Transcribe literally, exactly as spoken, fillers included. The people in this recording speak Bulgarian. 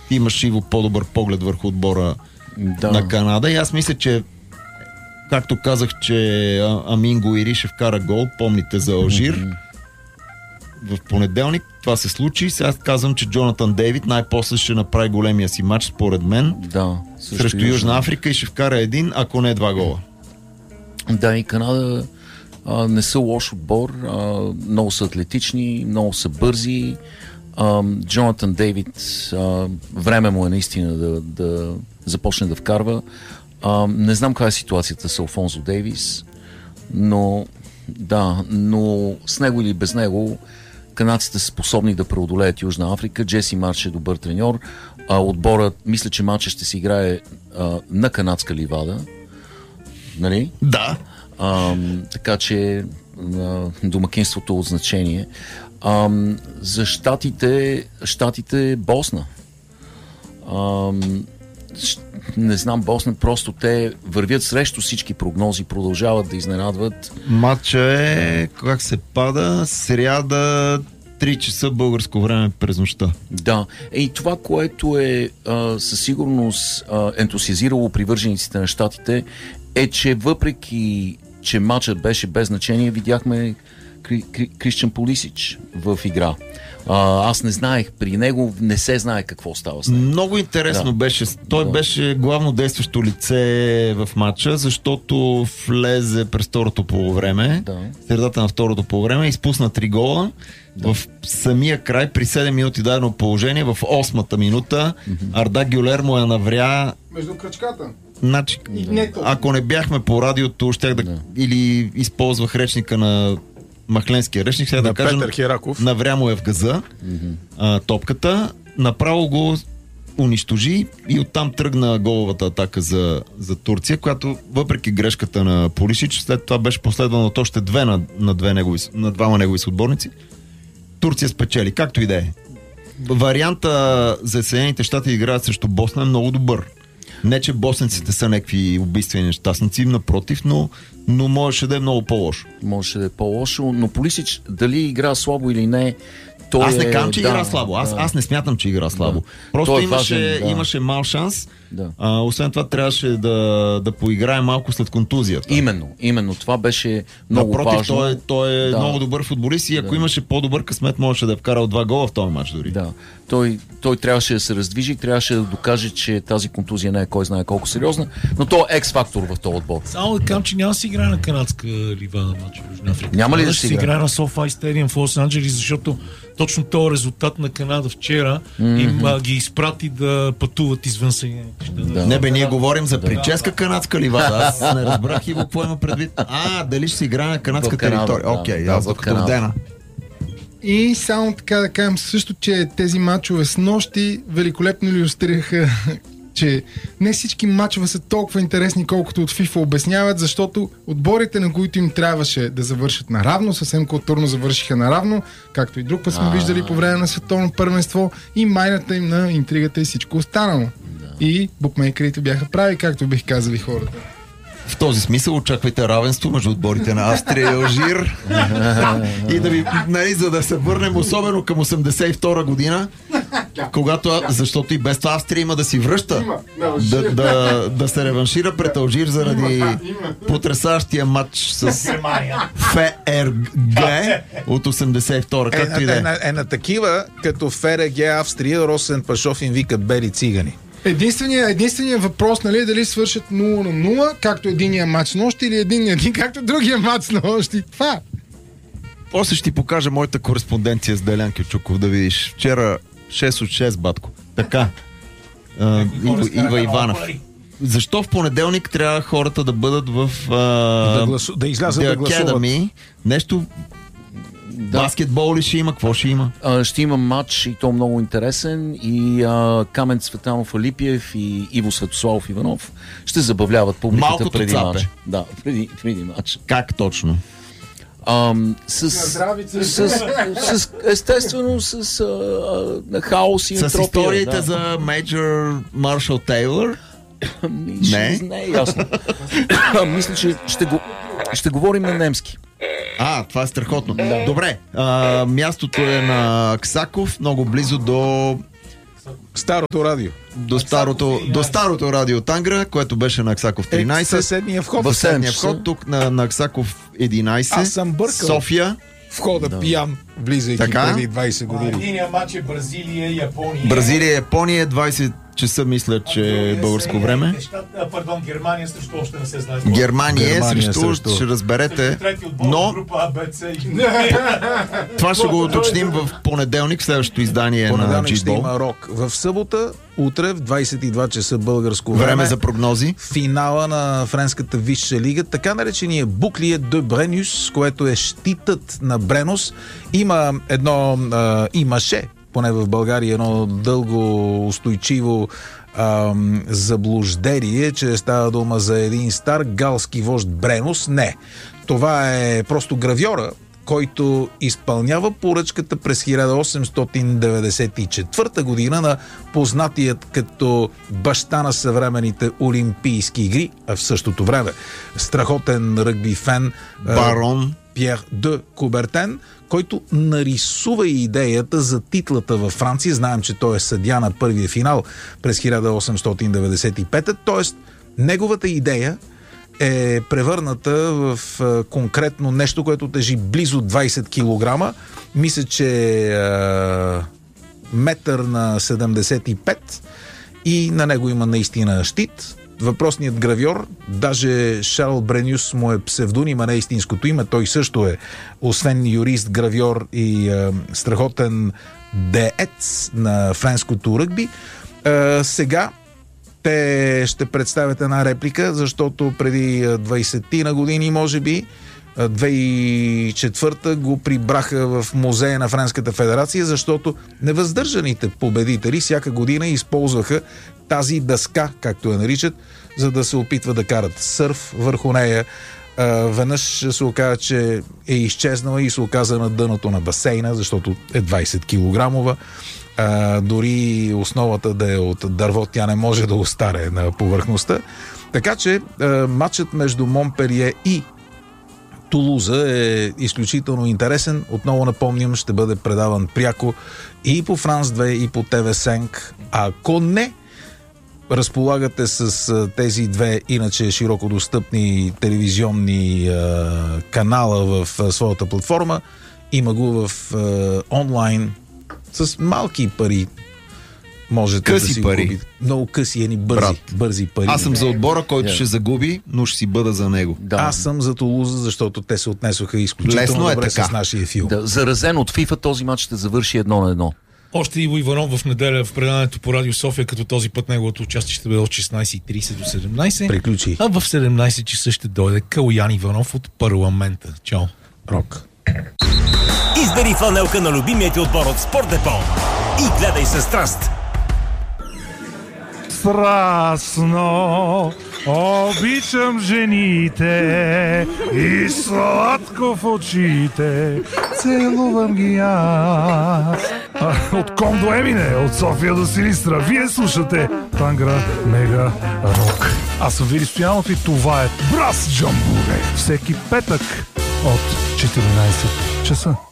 имаш Иво по-добър поглед върху отбора да. на Канада. И аз мисля, че както казах, че Амин Гуири ще вкара гол, помните за Алжир. Mm-hmm. В понеделник това се случи. Сега казвам, че Джонатан Дейвид най-после ще направи големия си матч, според мен, да, срещу Южна Африка и ще вкара един, ако не два гола. Да, и Канада а, не са лош отбор, а, много са атлетични, много са бързи. А, Джонатан Дейвид, а, време му е наистина да, да започне да вкарва. А, не знам каква е ситуацията с Алфонсо Дейвис, но да, но с него или без него канадците са способни да преодолеят Южна Африка. Джеси Марш е добър треньор. А, отборът, мисля, че матчът ще се играе а, на канадска ливада. Нали? Да. А, така че а, домакинството е от значение. А, за щатите, щатите Босна. А, не знам, Босна, просто те вървят срещу всички прогнози, продължават да изненадват. Матча е, как се пада, сряда три часа българско време през нощта. Да. И това, което е а, със сигурност а, ентусиазирало привържениците на щатите, е, че въпреки, че матчът беше без значение, видяхме Кри, Кри, Кристиан Пулисич в игра. А, аз не знаех, при него не се знае какво става с него. Много интересно да. беше. Той да. беше главно действащо лице в матча, защото влезе през второто полувреме, да. средата на второто полувреме, изпусна три гола. Да. В самия край, при седем минути дадено положение, в осмата минута, mm-hmm. Арда Гюлер му я навря между кръчката. Значи, да. ако не бяхме по радиото, щях да, да. или използвах речника на Махленския речник, сега да кажем, навря му е в газа mm-hmm. а, топката, направо го унищожи и оттам тръгна головата атака за, за Турция, която въпреки грешката на Пулишич, след това беше последвано от още две на, на, две негови, на двама негови съотборници. Турция спечели, както и да е. Варианта за Съединените щати играят срещу Босна е много добър. Не, че босненците са някакви убийствени нещастници, напротив, но, но можеше да е много по-лошо. Можеше да е по-лошо, но Пулисич дали игра слабо или не, той аз не казвам, че да, игра слабо. Аз, да. аз не смятам, че игра слабо. Да. Просто той имаше, важен, да. имаше мал шанс. Да. А, освен това трябваше да, да поиграе малко след контузията. Именно, именно. Това беше много Напротив, важно. той, той е да. много добър футболист и ако да. имаше по-добър късмет, можеше да е вкарал два гола в този матч дори. Да. Той, той трябваше да се раздвижи, трябваше да докаже, че тази контузия не е кой знае колко сериозна, но той е екс-фактор в този отбор. Само да кажам, че няма да се играе на канадска ливада матч в Южна Африка. Няма ли да се играе? играе на SoFi Stadium в Лос-Анджелес, защото точно този резултат на Канада вчера mm-hmm. им а, ги изпрати да пътуват извън Съединените щати. Да. Не бе, ние говорим за прическа канадска ливада. Аз не разбрах и какво има предвид. А, дали ще се играе на канадска територия. Окей, okay, да, аз докато вдена. И само така да кажем също, че тези мачове с нощи великолепно илюстрираха, че не всички мачове са толкова интересни, колкото от FIFA обясняват, защото отборите, на които им трябваше да завършат наравно, съвсем културно завършиха наравно, както и друг път сме виждали по време на световно първенство, и майната им на интригата и всичко останало. И букмейкерите бяха прави, както бих казали хората. В този смисъл очаквайте равенство между отборите на Австрия и Алжир. И да ви, нали, за да се върнем особено към осемдесет и втора година, когато, защото и без това Австрия има да си връща, да, да, да се реваншира пред Алжир заради потресащия матч с ФРГ от осемдесет и втора. Както е, и да е. Е, на, е на такива, като ФРГ Австрия, Росен Пашов им викат бели цигани. Единственият единствения въпрос, нали, е дали свършат нула на нула, както единия матч нощи, или един един, както другия матч нощи. Това. После ще ти покажа моята кореспонденция с Делян Кючуков, да видиш. Вчера шест от шест, батко. Така. А, Ива, Ива Иванов. Защо в понеделник трябва хората да бъдат в а, да, гласу, да излязат да гласуват? Нещо... Да. Баскетбол ли ще има? Какво ще има? А, ще има матч и то много интересен и а, Камен Цветанов Алипиев и Иво Светославов Иванов ще забавляват публиката Малкото преди цапе. матч. Да, преди, преди матч. Как точно? Ам, с, с, с, с, естествено с а, а, хаос и с ентропия. С историите да. за Мейджор Маршал Тейлър? Не? Не е ясно. Мисля, че ще, го, ще говорим на немски. А, това е страхотно. Да. Добре, а, мястото е на Аксаков, много близо до Старото радио. До старото, до старото радио Тангра, което беше на Аксаков тринайсет. Е, съседния вход. В съседния вход, тук на, на Аксаков единайсет. Аз съм бъркал. София. Входа да. Пиян, влизайки така? Преди двайсет години. Единия матч е Бразилия и Япония. Бразилия и Япония, двайсет часа, мисля, че е българско време. Пардон, Германия също още не се знае. Германия, Германия срещу, срещу, ще разберете. Но това ще го уточним в понеделник, следващото издание на G-Ball. Има рок. В събота, утре в двайсет и два часа българско време. Време за прогнози. Финала на френската висша лига, така наречения Буклие де Бренюс, което е щитът на Бренос. Има едно, а, имаше поне в България, едно дълго устойчиво ам, заблуждение, че става дума за един стар галски вожд Бренос. Не. Това е просто гравьора, който изпълнява поръчката през хиляда осемстотин деветдесет и четвърта година на познатият като баща на съвременните олимпийски игри, а в същото време страхотен ръгби фен барон Пьер де Кубертен, който нарисува и идеята за титлата във Франция. Знаем, че той е съдия на първия финал през хиляда осемстотин деветдесет и пета, т.е. неговата идея е превърната в а, конкретно нещо, което тежи близо двайсет килограма. Мисля, че е метър на седемдесет и пет и на него има наистина щит. Въпросният гравьор, даже Шарл Бренюс му е псевдоним, а не истинското име. Той също е, освен юрист, гравьор и е, страхотен деец на френското ръгби. Е, сега те ще представят една реплика, защото преди двайсет на години, може би, две хиляди и четвърта го прибраха в музея на Френската федерация, защото невъздържаните победители всяка година използваха тази дъска, както я наричат, за да се опитват да карат сърф върху нея. Веднъж се оказа, че е изчезнала и се оказа на дъното на басейна, защото е двайсет килограмова. А, дори основата да е от дърво, тя не може да остане на повърхността. Така че а, матчът между Монпелие и Тулуза е изключително интересен. Отново напомням, ще бъде предаван пряко и по Франс две, и по Те Ви пет. Ако не разполагате с а, тези две иначе широко достъпни телевизионни а, канала в а, своята платформа, има го в а, онлайн с малки пари. Можете къси да си пари. губите. Много къси, едни бързи, бързи пари. Аз съм за отбора, който yeah. ще загуби, но ще си бъда за него. Да. Аз съм за Тулуза, защото те се отнесоха изключително е добре така. с нашия филм. Да, заразен от FIFA, този матч ще завърши едно на едно. Още Иво Иванов в неделя в предаването по Радио София, като този път неговото участие ще бъде от шестнайсет и трийсет до седемнайсет. Приключи. А в седемнайсет часа ще дойде Калоян Иванов от Парламента. Чао. Рок. Избери фланелка на любимия ти отбор от Спорт Депо и гледай със страст. Страстно обичам жените и сладко в очите целувам ги аз. От Ком до Емине, от София до Силистра, вие слушате Тангра Мега Рок. Аз съм Вили Стоянов и това е Брас Джамбуре. Всеки петък от четиринайсет часа.